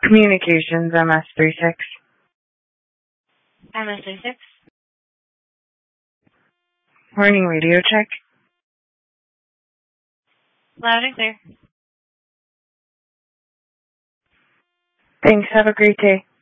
Communications, MS36. MS36. Morning radio check. Loud and clear. Thanks. Have a great day.